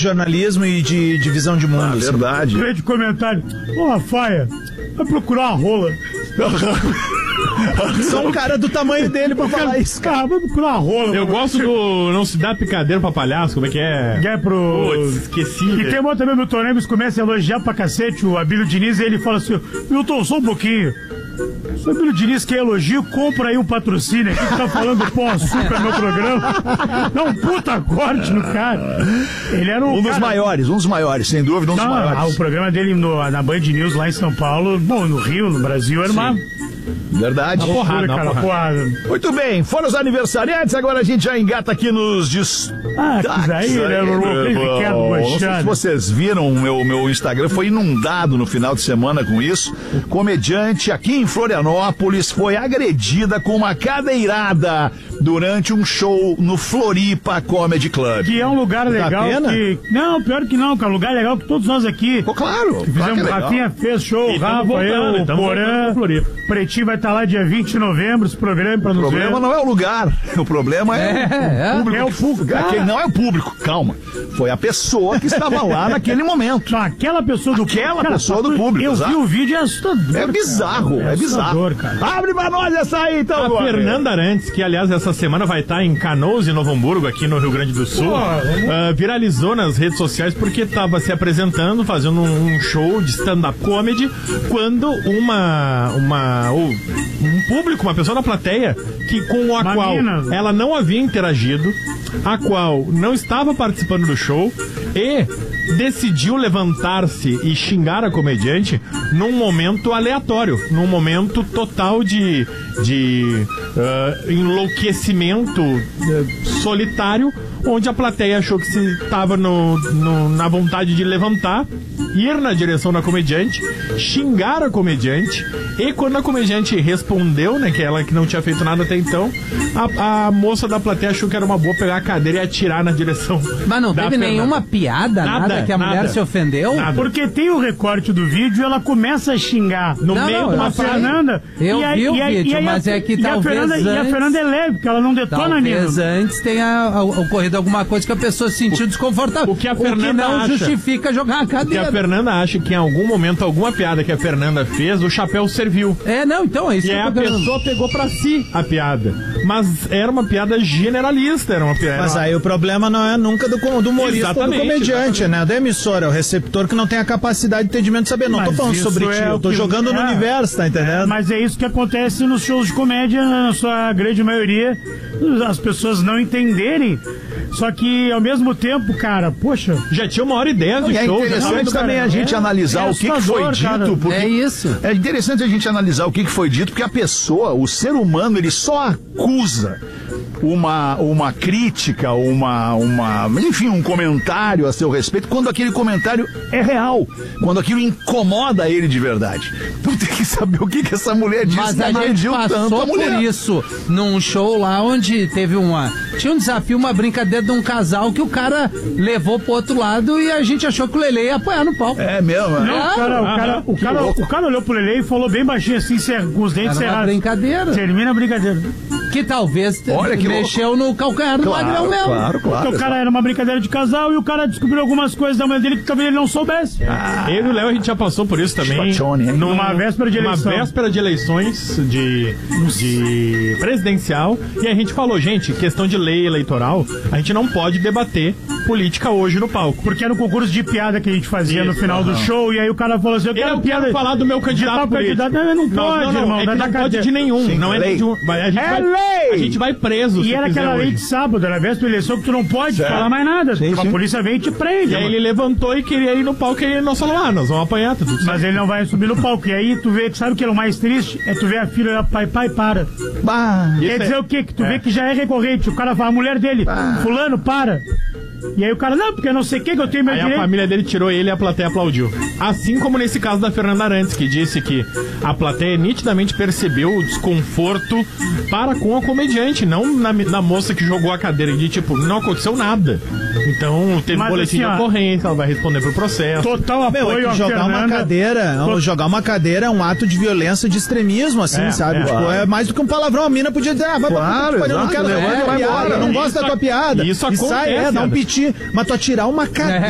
de jornalismo e de visão de mundo. Verdade. Vem de comentário. Ô, Faia, vai procurar uma rola. Só um cara do tamanho dele pra falar isso. Cara, vai procurar uma rola. Eu gosto do Não Se Dá Picadeiro pra Palhaço, como é que é? Que é pro... Putz, esqueci. E tem outro também, o Milton Neves começa a elogiar pra cacete o Abílio Diniz e ele fala assim, Milton, só um pouquinho. Se o Abílio Diniz quer elogio, compra aí um patrocínio aqui que tá falando pão açúcar no meu programa. Dá um puta corte no cara. Ele era um dos maiores, sem dúvida, um dos maiores. O programa dele na Band News lá em São Paulo, bom, no Rio, no Brasil, era uma... Verdade. Porrada. Muito bem, fora os aniversariantes, agora a gente já engata aqui nos destaques. Aí, né, não sei se vocês viram, o meu Instagram foi inundado no final de semana com isso. Comediante aqui em Florianópolis foi agredida com uma cadeirada durante um show no Floripa Comedy Club. Que é um lugar legal que... Não, pior que não, cara. Um lugar legal que todos nós aqui... Claro. Fizemos, Rafinha fez show, Rafa, eu, o Porã, Pretinho vai estar lá dia 20 de novembro, esse programa pra nos ver. O problema não é o lugar, o problema é o público. É o público. Não é o público, calma. Foi a pessoa que estava lá naquele momento. Não, aquela pessoa do público. Eu vi o vídeo, é assustador. É bizarro, é bizarro. Cara. Abre pra nós essa aí, então. A Fernanda Arantes, que aliás essa semana vai estar em Canoas e Novo Hamburgo, aqui no Rio Grande do Sul, viralizou nas redes sociais porque estava se apresentando, fazendo um show de stand-up comedy, quando um público, uma pessoa da plateia, com a qual ela não havia interagido, a qual não estava participando do show e decidiu levantar-se e xingar a comediante num momento aleatório, num momento total de enlouquecimento solitário, onde a plateia achou que se estava na vontade de levantar, ir na direção da comediante, xingar a comediante, e quando a comediante respondeu, né, que ela que não tinha feito nada até então, a moça da plateia achou que era uma boa pegar a cadeira e atirar na direção. Mas não teve nenhuma piada, nada que a mulher se ofendeu? Nada. Porque tem o recorte do vídeo e ela começa a xingar no meio de uma Fernanda. Eu vi o vídeo, mas é que talvez antes... E a Fernanda é leve, porque ela não detona nisso. Talvez antes tenha ocorrido alguma coisa que a pessoa se sentiu desconfortável. O que a Fernanda não acha, justifica jogar a cadeira. O que a Fernanda acha que em algum momento, alguma piada que a Fernanda fez, o chapéu serviu. Então é isso. E aí a pessoa pegou pra si a piada. Mas era uma piada generalista, era uma piada. Mas aí o problema não é nunca do humorista, do comediante, né? Da emissora, é o receptor que não tem a capacidade de entendimento de saber. Não tô falando sobre ti, eu tô jogando no universo, tá entendendo? Mas é isso que acontece nos shows de comédia, na sua grande maioria, as pessoas não entenderem. Só que, ao mesmo tempo, cara, poxa... Já tinha 1h10 de show. É interessante também a gente analisar o que foi dito. Porque é isso. É interessante a gente analisar o que foi dito, porque a pessoa, o ser humano, ele só acusa uma crítica, enfim, um comentário a seu respeito, quando aquele comentário é real, quando aquilo incomoda ele de verdade. Então tem que saber o que essa mulher disse. Mas a gente passou por isso num show lá onde teve tinha um desafio, uma brincadeira de um casal que o cara levou pro outro lado e a gente achou que o Lelê ia apoiar no palco. É mesmo? Não, o cara olhou pro Lelê e falou bem baixinho assim, com os dentes cerrados. Brincadeira. Termina a brincadeira. Que talvez mexeu no calcanhar do Magrão mesmo. Claro. Porque o cara era uma brincadeira de casal e o cara descobriu algumas coisas da mulher dele que talvez ele não soubesse. Eu e o Léo, a gente já passou por isso também. Numa véspera de eleição. Uma véspera de eleições de presidencial. E a gente falou, gente, questão de lei eleitoral, a gente não pode debater política hoje no palco. Porque era um concurso de piada que a gente fazia no final do show, e aí o cara falou assim, eu quero falar do meu candidato político. Não pode, irmão. Não pode de nenhum. Sim, não é lei. A gente vai preso. E era aquela lei de sábado, era a véspera de eleição que tu não pode falar mais nada. A polícia vem e te prende. E aí ele levantou e queria ir no palco e ele não falou, nós vamos apanhar tudo. Mas ele não vai subir no palco. E aí tu vê que sabe o que é o mais triste? É tu ver a filha da pai, para. Quer dizer o quê? Que tu vê que já é recorrente. O cara fala, a mulher dele, fulano, para. E aí o cara, não, porque eu não sei o que eu tenho meu direito. A família dele tirou ele e a plateia aplaudiu. Assim como nesse caso da Fernanda Arantes, que disse que a plateia nitidamente percebeu o desconforto para com a comediante, não na moça que jogou a cadeira, de tipo, não aconteceu nada. Então teve boletim de ocorrência, ela vai responder pro processo. Total apoio a jogar Fernanda. Jogar uma cadeira é um ato de violência, de extremismo, assim, sabe? É mais do que um palavrão. A mina podia dizer, vai eu não quero levar, vai embora, eu não gosto da tua piada. Isso acontece. Dá um piti. Mas tu atirar uma cadeira.